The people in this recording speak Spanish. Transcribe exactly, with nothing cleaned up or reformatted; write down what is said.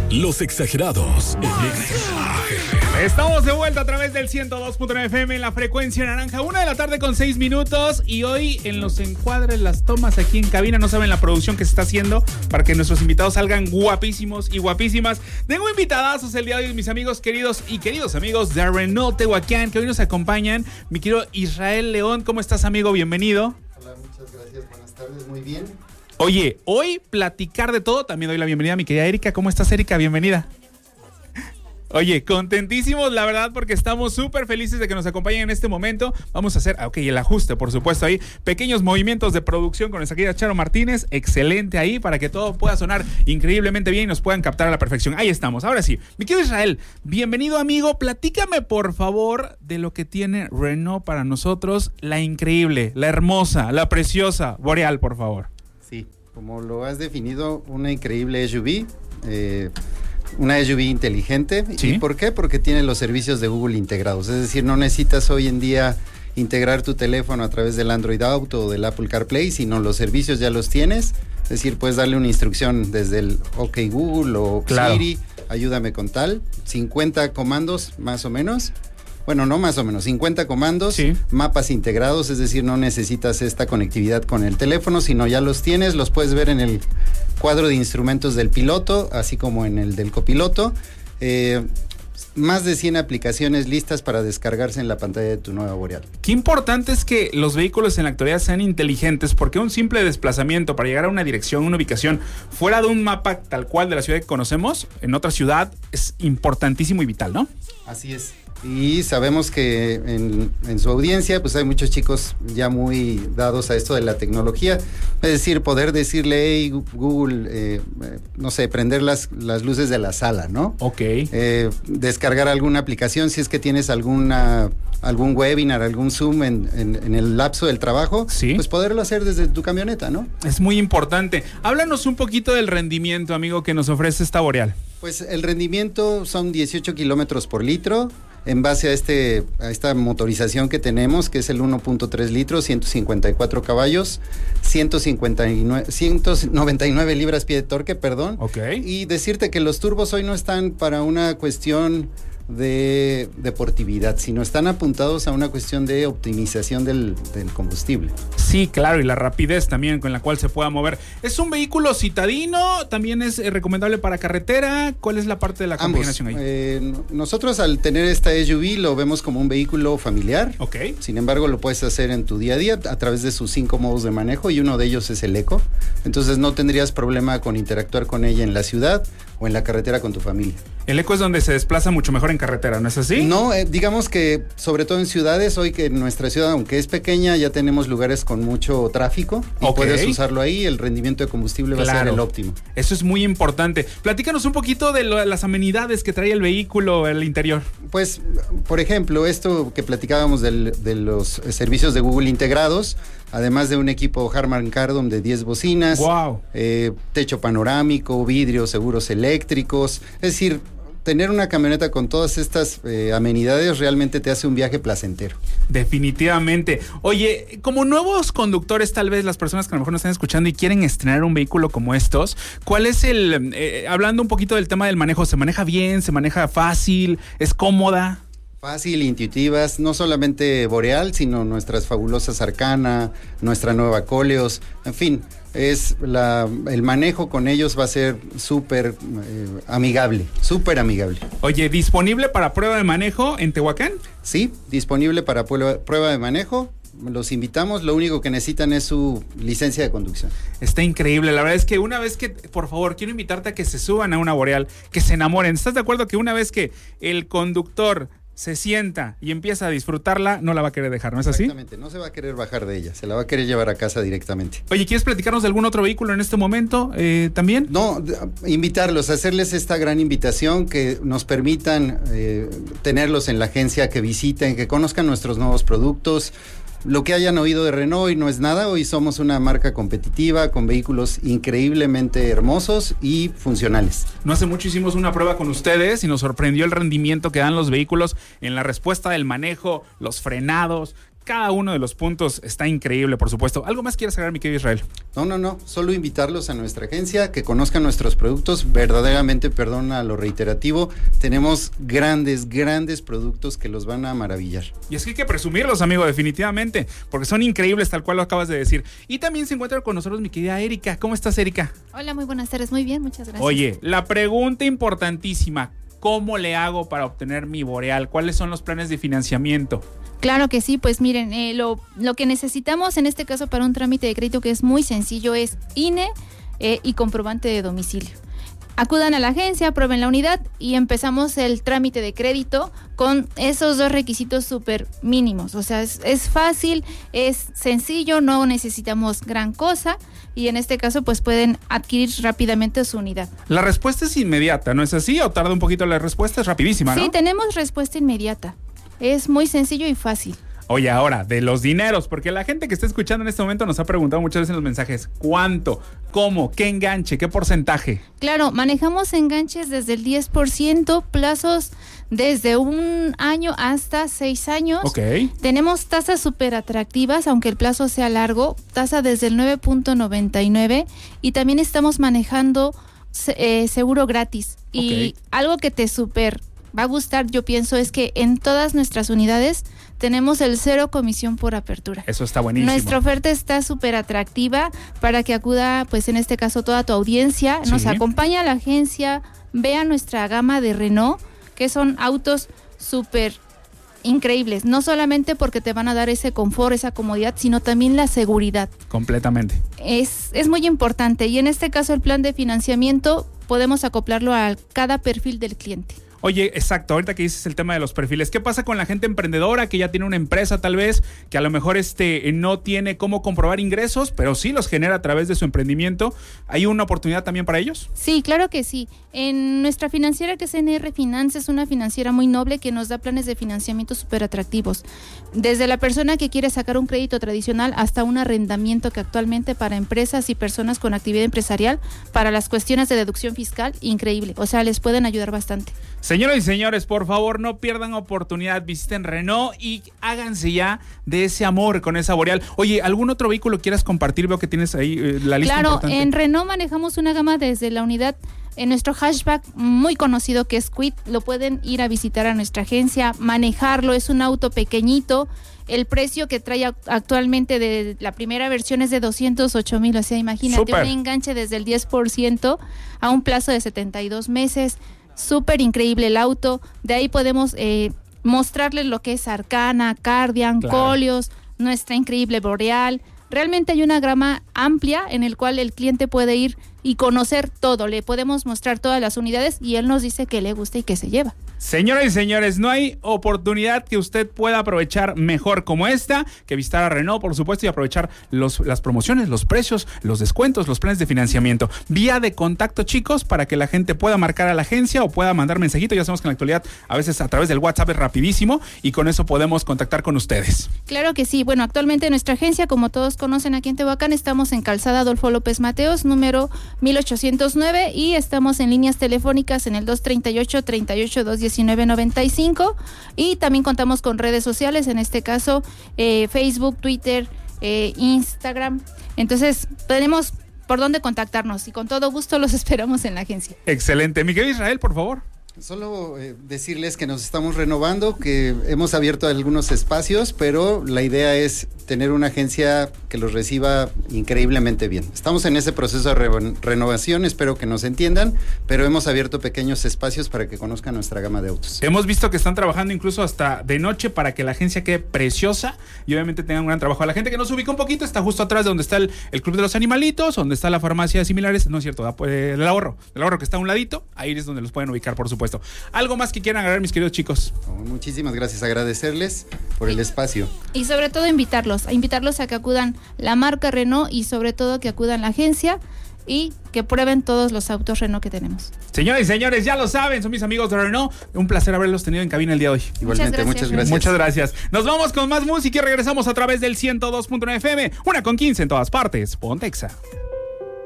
Los Exagerados. Estamos de vuelta a través del ciento dos punto nueve F M en la frecuencia naranja, una de la tarde con seis minutos. Y hoy en los encuadres, las tomas aquí en cabina, no saben la producción que se está haciendo para que nuestros invitados salgan guapísimos y guapísimas. Tengo invitadazos el día de hoy, mis amigos queridos y queridos amigos de Renault Tehuacán, que hoy nos acompañan. Mi querido Israel León, ¿cómo estás, amigo? Bienvenido. Hola, muchas gracias, buenas tardes, muy bien. Oye, hoy platicar de todo, también doy la bienvenida a mi querida Erika. ¿Cómo estás, Erika? Bienvenida. Oye, contentísimos, la verdad, porque estamos súper felices de que nos acompañen en este momento. Vamos a hacer, ok, el ajuste, por supuesto, ahí. Pequeños movimientos de producción con nuestra querida Charo Martínez. Excelente ahí, para que todo pueda sonar increíblemente bien y nos puedan captar a la perfección. Ahí estamos, ahora sí. Mi querido Israel, bienvenido, amigo. Platícame, por favor, de lo que tiene Renault para nosotros. La increíble, la hermosa, la preciosa Boreal, por favor. Sí, como lo has definido, una increíble S U V. Eh... Una S U V inteligente. ¿Sí? ¿Y por qué? Porque tiene los servicios de Google integrados. Es decir, no necesitas hoy en día integrar tu teléfono a través del Android Auto o del Apple CarPlay, sino los servicios ya los tienes. Es decir, puedes darle una instrucción desde el OK Google o claro. Siri, ayúdame con tal. cincuenta comandos más o menos. Bueno, no más o menos, cincuenta comandos, sí. Mapas integrados, es decir, no necesitas esta conectividad con el teléfono, sino ya los tienes, los puedes ver en el cuadro de instrumentos del piloto, así como en el del copiloto. Eh, más de cien aplicaciones listas para descargarse en la pantalla de tu nueva Boreal. Qué importante es que los vehículos en la actualidad sean inteligentes, porque un simple desplazamiento para llegar a una dirección, una ubicación, fuera de un mapa tal cual de la ciudad que conocemos, en otra ciudad, es importantísimo y vital, ¿no? Así es. Y sabemos que en, en su audiencia pues hay muchos chicos ya muy dados a esto de la tecnología, es decir, poder decirle, hey Google, eh, eh, no sé, prender las, las luces de la sala, ¿no? Ok. Eh, descargar alguna aplicación si es que tienes alguna algún webinar, algún Zoom en, en, en el lapso del trabajo, sí. Pues poderlo hacer desde tu camioneta, ¿no? Es muy importante. Háblanos un poquito del rendimiento, amigo, que nos ofrece esta Boreal. Pues el rendimiento son dieciocho kilómetros por litro. En base a, este, a esta motorización que tenemos, que es el uno punto tres litros, ciento cincuenta y cuatro caballos, ciento noventa y nueve libras-pie de torque, perdón. Ok. Y decirte que los turbos hoy no están para una cuestión de deportividad, sino están apuntados a una cuestión de optimización del, del combustible. Sí, claro, y la rapidez también con la cual se pueda mover. ¿Es un vehículo citadino? ¿También es eh, recomendable para carretera? ¿Cuál es la parte de la configuración ahí? Eh, nosotros al tener esta S U V lo vemos como un vehículo familiar. Ok. Sin embargo, lo puedes hacer en tu día a día a través de sus cinco modos de manejo y uno de ellos es el Eco. Entonces no tendrías problema con interactuar con ella en la ciudad o en la carretera con tu familia. El Eco es donde se desplaza mucho mejor en carretera, ¿no es así? No, eh, digamos que sobre todo en ciudades, hoy que en nuestra ciudad, aunque es pequeña, ya tenemos lugares con mucho tráfico y okay. Puedes usarlo ahí, el rendimiento de combustible claro. va a ser el óptimo. Eso es muy importante. Platícanos un poquito de lo, las amenidades que trae el vehículo, el interior. Pues, por ejemplo, esto que platicábamos del, de los servicios de Google integrados, además de un equipo Harman Kardon de diez bocinas, wow. eh, techo panorámico, vidrios, seguros eléctricos, es decir, tener una camioneta con todas estas eh, amenidades realmente te hace un viaje placentero. Definitivamente. Oye, como nuevos conductores, tal vez las personas que a lo mejor nos están escuchando y quieren estrenar un vehículo como estos, ¿cuál es el, eh, hablando un poquito del tema del manejo, ¿se maneja bien, se maneja fácil, es cómoda? Fácil, intuitivas, no solamente Boreal, sino nuestras fabulosas Arcana, nuestra nueva Coleos, en fin, es la, el manejo con ellos va a ser súper eh, amigable, súper amigable. Oye, ¿disponible para prueba de manejo en Tehuacán? Sí, disponible para prueba, prueba de manejo. Los invitamos, lo único que necesitan es su licencia de conducción. Está increíble, la verdad es que una vez que, por favor, quiero invitarte a que se suban a una Boreal, que se enamoren. ¿Estás de acuerdo que una vez que el conductor se sienta y empieza a disfrutarla, no la va a querer dejar, ¿no es así? Exactamente, no se va a querer bajar de ella, se la va a querer llevar a casa directamente. Oye, ¿quieres platicarnos de algún otro vehículo en este momento eh, también? No, invitarlos, hacerles esta gran invitación, que nos permitan eh, tenerlos en la agencia, que visiten, que conozcan nuestros nuevos productos. Lo que hayan oído de Renault hoy no es nada, hoy somos una marca competitiva con vehículos increíblemente hermosos y funcionales. No hace mucho hicimos una prueba con ustedes y nos sorprendió el rendimiento que dan los vehículos en la respuesta del manejo, los frenados. cada uno de los puntos está increíble, por supuesto. ¿Algo más quieres agregar, mi querido Israel? No, no, no, solo invitarlos a nuestra agencia, que conozcan nuestros productos. Verdaderamente, perdona lo reiterativo, tenemos grandes, grandes productos que los van a maravillar. Y es que hay que presumirlos, amigo, definitivamente, porque son increíbles, tal cual lo acabas de decir. Y también se encuentra con nosotros mi querida Erika. ¿Cómo estás, Erika? Hola, muy buenas tardes, muy bien, muchas gracias. Oye, la pregunta importantísima, ¿cómo le hago para obtener mi Boreal? ¿Cuáles son los planes de financiamiento? Claro que sí, pues miren, eh, lo, lo que necesitamos en este caso para un trámite de crédito que es muy sencillo es I N E eh, y comprobante de domicilio. Acudan a la agencia, prueben la unidad y empezamos el trámite de crédito con esos dos requisitos súper mínimos. O sea, es, es fácil, es sencillo, no necesitamos gran cosa y en este caso pues pueden adquirir rápidamente su unidad. La respuesta es inmediata, ¿no es así? ¿O tarda un poquito la respuesta? Es rapidísima, ¿no? Sí, tenemos respuesta inmediata. Es muy sencillo y fácil. Oye, ahora, de los dineros, porque la gente que está escuchando en este momento nos ha preguntado muchas veces en los mensajes, ¿cuánto? ¿Cómo? ¿Qué enganche? ¿Qué porcentaje? Claro, manejamos enganches desde el diez por ciento, plazos desde un año hasta seis años. Ok. Tenemos tasas súper atractivas, aunque el plazo sea largo, tasa desde el nueve punto noventa y nueve y también estamos manejando eh, seguro gratis. Y Ok. algo que te súper va a gustar, yo pienso, es que en todas nuestras unidades tenemos el cero comisión por apertura. Eso está buenísimo. Nuestra oferta está súper atractiva para que acuda, pues en este caso, toda tu audiencia, nos Sí. acompaña a la agencia, vea nuestra gama de Renault, que son autos súper increíbles, no solamente porque te van a dar ese confort, esa comodidad, sino también la seguridad. Completamente. Es, es muy importante y en este caso el plan de financiamiento podemos acoplarlo a cada perfil del cliente. Oye, exacto, ahorita que dices el tema de los perfiles, ¿qué pasa con la gente emprendedora que ya tiene una empresa tal vez, que a lo mejor este no tiene cómo comprobar ingresos, pero sí los genera a través de su emprendimiento? ¿Hay una oportunidad también para ellos? Sí, claro que sí. En nuestra financiera, que es N R Finance, es una financiera muy noble que nos da planes de financiamiento súper atractivos. Desde la persona que quiere sacar un crédito tradicional hasta un arrendamiento que actualmente para empresas y personas con actividad empresarial, para las cuestiones de deducción fiscal, increíble. O sea, les pueden ayudar bastante. Señoras y señores, por favor, no pierdan oportunidad, visiten Renault y háganse ya de ese amor con esa Boreal. Oye, ¿algún otro vehículo quieras compartir? Veo que tienes ahí eh, la lista Claro, importante. en Renault manejamos una gama desde la unidad, en nuestro hatchback muy conocido que es Kwid, lo pueden ir a visitar a nuestra agencia, manejarlo, es un auto pequeñito. El precio que trae actualmente de la primera versión es de doscientos ocho mil, o sea, imagínate, Súper. un enganche desde el diez por ciento a un plazo de setenta y dos meses. Súper increíble el auto. De ahí podemos eh, mostrarles lo que es Arcana, Cardian, Claro. Colios, nuestra increíble Boreal. Realmente hay una gama amplia en el cual el cliente puede ir y conocer todo. Le podemos mostrar todas las unidades y él nos dice que le gusta y que se lleva. Señoras y señores, no hay oportunidad que usted pueda aprovechar mejor como esta que visitar a Renault, por supuesto, y aprovechar los, las promociones, los precios, los descuentos, los planes de financiamiento. Vía de contacto, chicos, para que la gente pueda marcar a la agencia o pueda mandar mensajito. Ya sabemos que en la actualidad a veces a través del WhatsApp es rapidísimo y con eso podemos contactar con ustedes. Claro que sí. Bueno, actualmente nuestra agencia, como todos conocen aquí en Tehuacán, estamos en Calzada Adolfo López Mateos, número mil ochocientos nueve, y estamos en líneas telefónicas en el dos treinta y ocho, treinta y ocho, doscientos diecinueve, noventa y cinco, y también contamos con redes sociales, en este caso eh, Facebook, Twitter, eh, Instagram. Entonces tenemos por dónde contactarnos y con todo gusto los esperamos en la agencia. Excelente. Miguel Israel, por favor. Solo eh, decirles que nos estamos renovando, que hemos abierto algunos espacios, pero la idea es tener una agencia que los reciba increíblemente bien. Estamos en ese proceso de re- renovación, espero que nos entiendan, pero hemos abierto pequeños espacios para que conozcan nuestra gama de autos. Hemos visto que están trabajando incluso hasta de noche para que la agencia quede preciosa y obviamente tengan un gran trabajo. A la gente que nos ubica un poquito, está justo atrás de donde está el, el Club de los Animalitos, donde está la farmacia de similares, no es cierto, eh, el ahorro, el ahorro que está a un ladito, ahí es donde los pueden ubicar, por supuesto. ¿Algo más que quieran agregar, mis queridos chicos? Oh, muchísimas gracias, agradecerles por el espacio. Y sobre todo invitarlos, a invitarlos a que acudan la marca Renault y sobre todo que acudan la agencia y que prueben todos los autos Renault que tenemos. Señoras y señores, ya lo saben, son mis amigos de Renault. Un placer haberlos tenido en cabina el día de hoy. Igualmente, muchas gracias. Muchas gracias. Nos vamos con más música y regresamos a través del ciento dos punto nueve F M, una con quince en todas partes. Pontexa.